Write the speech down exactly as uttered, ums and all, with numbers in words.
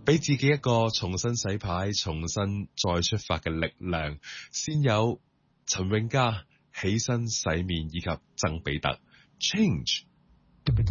俾自己一個重新洗牌、重新再出發嘅力量。先有陳永嘉起身洗面以及曾比特 Change。